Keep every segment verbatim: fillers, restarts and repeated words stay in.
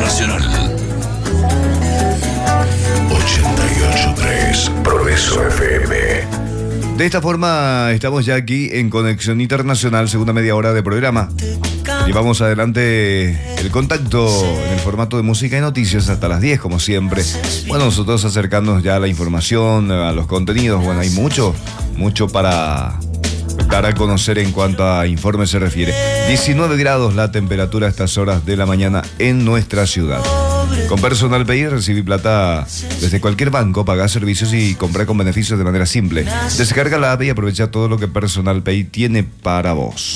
Internacional. ochenta y ocho punto tres Progreso F M. De esta forma estamos ya aquí en Conexión Internacional, segunda media hora de programa. Llevamos adelante el contacto en el formato de música y noticias hasta las diez, como siempre. Bueno, nosotros acercándonos ya a la información, a los contenidos. Bueno, hay mucho, mucho para dar a conocer en cuanto a informes se refiere. diecinueve grados la temperatura a estas horas de la mañana en nuestra ciudad. Con Personal Pay recibí plata desde cualquier banco, pagar servicios y comprar con beneficios de manera simple. Descarga la app y aprovecha todo lo que Personal Pay tiene para vos.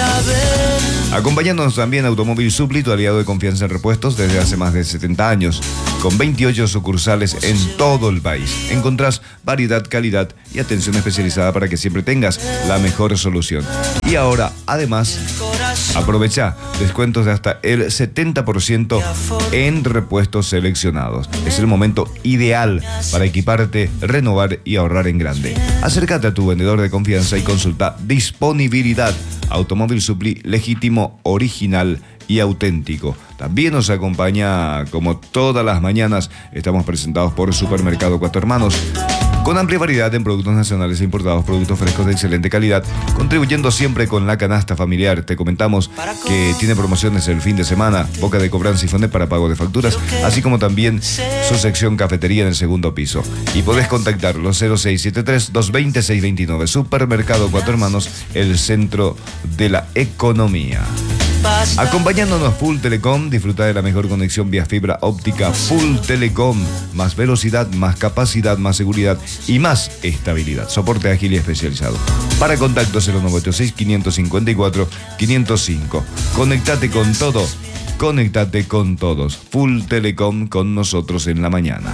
Acompañándonos también Automóvil Supply, tu aliado de confianza en repuestos desde hace más de setenta años. Con veintiocho sucursales en todo el país. Encontrás variedad, calidad y atención especializada para que siempre tengas la mejor solución. Y ahora, además, aprovecha descuentos de hasta el setenta por ciento en repuestos seleccionados. Es el momento ideal para equiparte, renovar y ahorrar en grande. Acércate a tu vendedor de confianza y consulta disponibilidad. Automóvil Supply, legítimo, original y auténtico. También nos acompaña, como todas las mañanas, estamos presentados por Supermercado Cuatro Hermanos, con amplia variedad en productos nacionales e importados, productos frescos de excelente calidad, contribuyendo siempre con la canasta familiar. Te comentamos que tiene promociones el fin de semana, boca de cobranza y fonde para pago de facturas, así como también su sección cafetería en el segundo piso. Y podés contactarlo cero seis siete tres, dos dos cero, seis dos nueve. Supermercado Cuatro Hermanos, el centro de la economía. Acompañándonos Full Telecom, disfruta de la mejor conexión vía fibra óptica Full Telecom. Más velocidad, más capacidad, más seguridad y más estabilidad. Soporte ágil y especializado. Para contacto cero nueve ocho seis, cinco cinco cuatro, cinco cero cinco. Conectate con todo, conectate con todos. Full Telecom con nosotros en la mañana.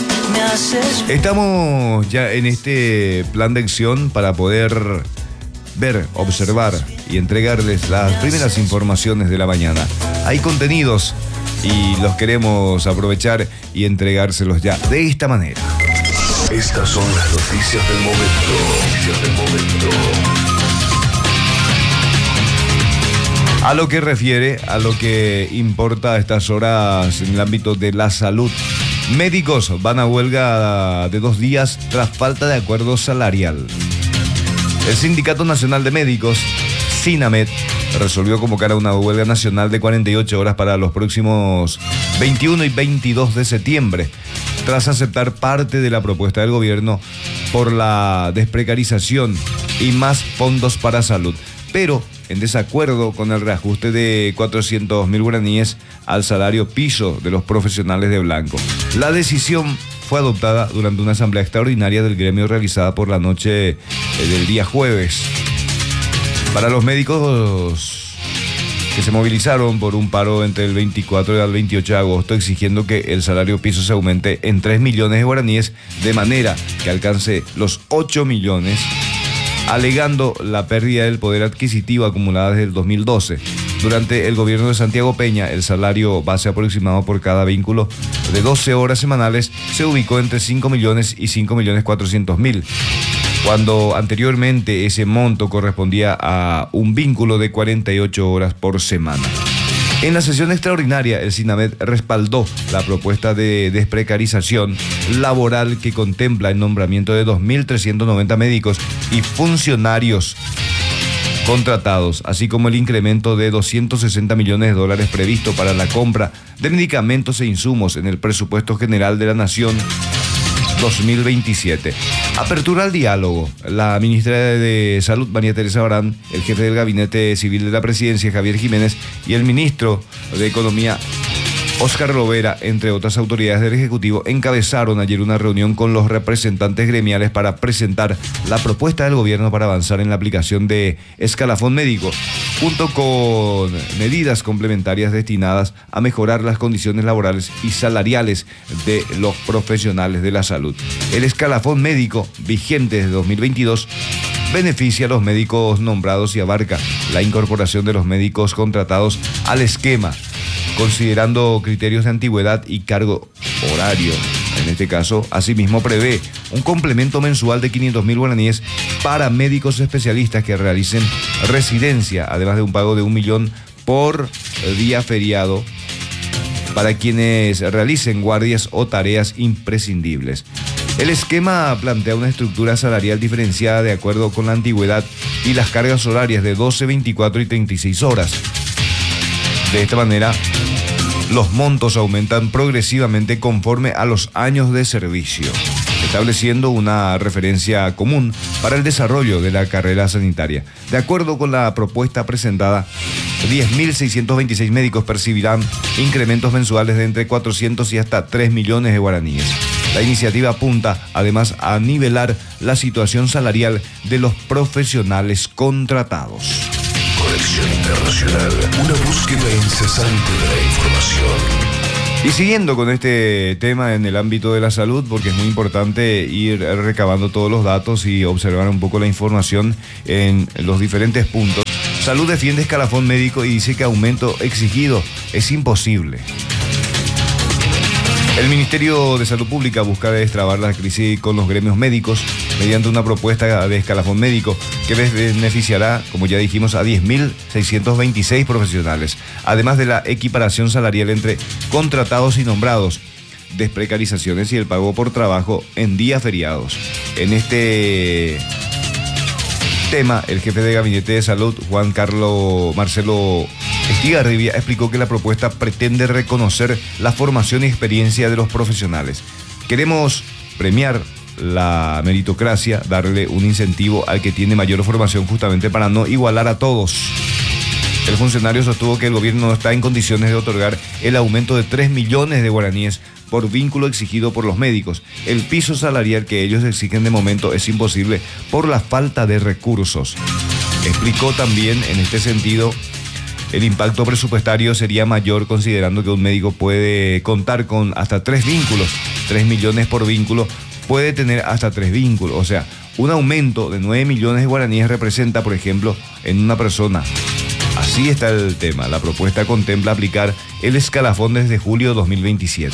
Estamos ya en este plan de acción para poder ver, observar y entregarles las primeras informaciones de la mañana. Hay contenidos y los queremos aprovechar y entregárselos ya de esta manera. Estas son las noticias del momento. Noticias del momento. A lo que refiere, a lo que importa a estas horas en el ámbito de la salud. Médicos van a huelga de dos días tras falta de acuerdo salarial. El Sindicato Nacional de Médicos, SINAMED, resolvió convocar a una huelga nacional de cuarenta y ocho horas para los próximos veintiuno y veintidós de septiembre, tras aceptar parte de la propuesta del gobierno por la desprecarización y más fondos para salud, pero en desacuerdo con el reajuste de cuatrocientos mil guaraníes al salario piso de los profesionales de blanco. La decisión fue adoptada durante una asamblea extraordinaria del gremio realizada por la noche del día jueves. Para los médicos que se movilizaron por un paro entre el veinticuatro y el veintiocho de agosto exigiendo que el salario piso se aumente en tres millones de guaraníes de manera que alcance los ocho millones, alegando la pérdida del poder adquisitivo acumulada desde el dos mil doce. Durante el gobierno de Santiago Peña, el salario base aproximado por cada vínculo de doce horas semanales se ubicó entre cinco millones y cinco millones cuatrocientos mil, cuando anteriormente ese monto correspondía a un vínculo de cuarenta y ocho horas por semana. En la sesión extraordinaria, el SINAMED respaldó la propuesta de desprecarización laboral que contempla el nombramiento de dos mil trescientos noventa médicos y funcionarios contratados, así como el incremento de doscientos sesenta millones de dólares previsto para la compra de medicamentos e insumos en el presupuesto general de la Nación dos mil veintisiete. Apertura al diálogo. La ministra de Salud, María Teresa Barán, el jefe del Gabinete Civil de la Presidencia, Javier Jiménez, y el ministro de Economía, Óscar Lovera, entre otras autoridades del Ejecutivo, encabezaron ayer una reunión con los representantes gremiales para presentar la propuesta del gobierno para avanzar en la aplicación de escalafón médico, junto con medidas complementarias destinadas a mejorar las condiciones laborales y salariales de los profesionales de la salud. El escalafón médico, vigente desde dos mil veintidós, beneficia a los médicos nombrados y abarca la incorporación de los médicos contratados al esquema, considerando criterios de antigüedad y cargo horario. En este caso, asimismo prevé un complemento mensual de quinientos mil guaraníes para médicos especialistas que realicen residencia, además de un pago de un millón por día feriado para quienes realicen guardias o tareas imprescindibles. El esquema plantea una estructura salarial diferenciada de acuerdo con la antigüedad y las cargas horarias de doce, veinticuatro y treinta y seis horas. De esta manera, los montos aumentan progresivamente conforme a los años de servicio, estableciendo una referencia común para el desarrollo de la carrera sanitaria. De acuerdo con la propuesta presentada, diez mil seiscientos veintiséis médicos percibirán incrementos mensuales de entre cuatrocientos y hasta tres millones de guaraníes. La iniciativa apunta además a nivelar la situación salarial de los profesionales contratados. Conexión Internacional, una búsqueda incesante de la información. Y siguiendo con este tema en el ámbito de la salud, porque es muy importante ir recabando todos los datos y observar un poco la información en los diferentes puntos. Salud defiende escalafón médico y dice que aumento exigido es imposible. El Ministerio de Salud Pública busca destrabar la crisis con los gremios médicos mediante una propuesta de escalafón médico que beneficiará, como ya dijimos, a diez mil seiscientos veintiséis profesionales, además de la equiparación salarial entre contratados y nombrados, desprecarizaciones y el pago por trabajo en días feriados. En este tema, el jefe de Gabinete de Salud, Juan Carlos Marcelo Estigarribia, explicó que la propuesta pretende reconocer la formación y experiencia de los profesionales. Queremos premiar la meritocracia, darle un incentivo al que tiene mayor formación justamente para no igualar a todos. El funcionario sostuvo que el gobierno no está en condiciones de otorgar el aumento de tres millones de guaraníes por vínculo exigido por los médicos. El piso salarial que ellos exigen de momento es imposible por la falta de recursos. Explicó también en este sentido, el impacto presupuestario sería mayor considerando que un médico puede contar con hasta tres vínculos, tres millones por vínculo, puede tener hasta tres vínculos. O sea, un aumento de nueve millones de guaraníes representa, por ejemplo, en una persona. Así está el tema. La propuesta contempla aplicar el escalafón desde julio de dos mil veintisiete.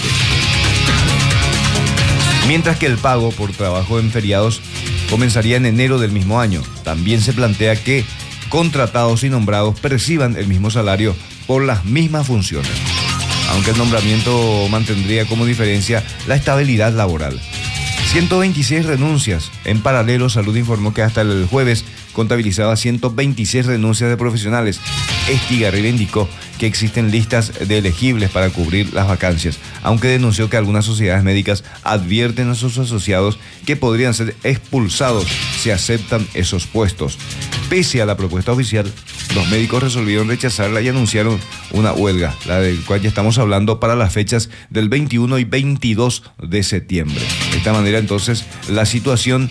Mientras que el pago por trabajo en feriados comenzaría en enero del mismo año. También se plantea que contratados y nombrados perciban el mismo salario por las mismas funciones, aunque el nombramiento mantendría como diferencia la estabilidad laboral. ciento veintiséis renuncias. En paralelo, Salud informó que hasta el jueves contabilizaba ciento veintiséis renuncias de profesionales. Estigarribia indicó que existen listas de elegibles para cubrir las vacancias, aunque denunció que algunas sociedades médicas advierten a sus asociados que podrían ser expulsados si aceptan esos puestos. Pese a la propuesta oficial, los médicos resolvieron rechazarla y anunciaron una huelga, la del cual ya estamos hablando, para las fechas del veintiuno y veintidós de septiembre. De esta manera, entonces, la situación,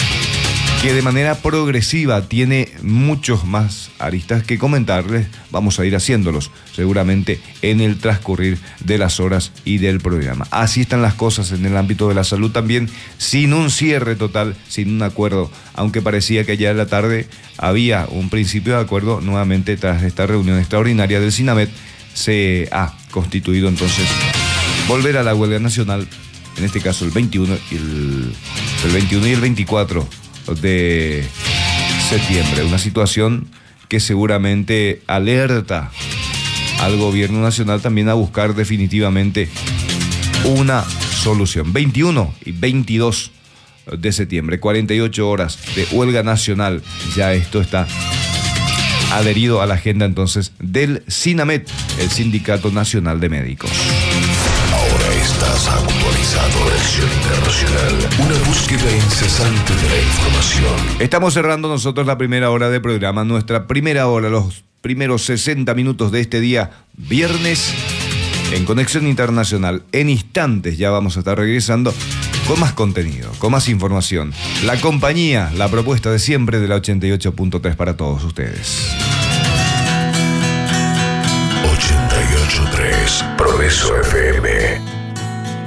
que de manera progresiva tiene muchos más aristas que comentarles, vamos a ir haciéndolos seguramente en el transcurrir de las horas y del programa. Así están las cosas en el ámbito de la salud también, sin un cierre total, sin un acuerdo, aunque parecía que ya en la tarde había un principio de acuerdo. Nuevamente, tras esta reunión extraordinaria del SINAMED, se ha constituido entonces volver a la huelga nacional, en este caso el veintiuno y el, el veintiuno y el veinticuatro de septiembre. Una situación que seguramente alerta al gobierno nacional también a buscar definitivamente una solución. veintiuno y veintidós de septiembre, cuarenta y ocho horas de huelga nacional. Ya esto está adherido a la agenda entonces del SINAMED, el Sindicato Nacional de Médicos. Ahora estás actualizado. Conexión Internacional, una búsqueda incesante de la información. Estamos cerrando nosotros la primera hora de programa, nuestra primera hora, los primeros sesenta minutos de este día, viernes, en Conexión Internacional. En instantes ya vamos a estar regresando con más contenido, con más información. La compañía, la propuesta de siempre de la ochenta y ocho punto tres para todos ustedes. ochenta y ocho punto tres Progreso F M.